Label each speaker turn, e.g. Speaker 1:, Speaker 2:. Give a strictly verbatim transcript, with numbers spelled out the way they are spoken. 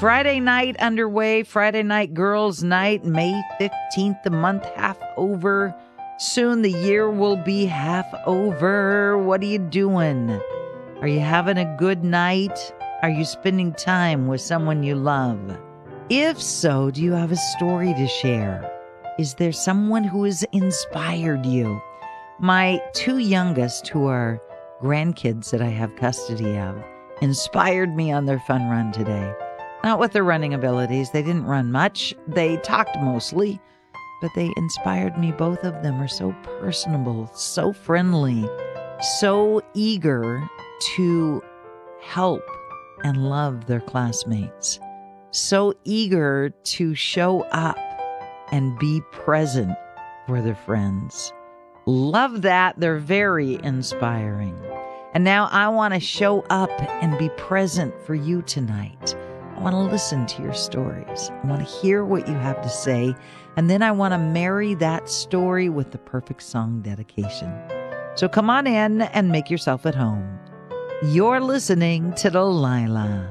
Speaker 1: Friday night underway, Friday night girls' night, May fifteenth, the month half over. Soon the year will be half over. What are you doing? Are you having a good night? Are you spending time with someone you love? If so, do you have a story to share? Is there someone who has inspired you? My two youngest, who are grandkids that I have custody of, inspired me on their fun run today. Not with their running abilities. They didn't run much. They talked mostly, but they inspired me. Both of them are so personable, so friendly, so eager to help and love their classmates, so eager to show up and be present for their friends. Love that. They're very inspiring. And now I want to show up and be present for you tonight. I want to listen to your stories. I want to hear what you have to say. And then I want to marry that story with the perfect song dedication. So come on in and make yourself at home. You're listening to Delilah.